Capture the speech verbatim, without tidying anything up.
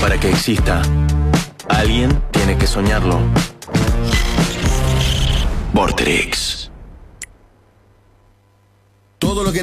Para que exista, alguien tiene que soñarlo. Vorterix. Todo lo que